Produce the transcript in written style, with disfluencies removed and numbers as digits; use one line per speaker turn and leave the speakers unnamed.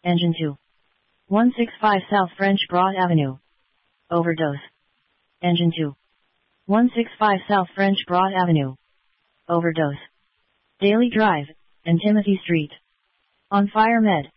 Engine 2. 165 South French Broad Avenue. Overdose. Engine 2. 165 South French Broad Avenue. Overdose. Daily Drive, and Timothy Street. On Fire Med.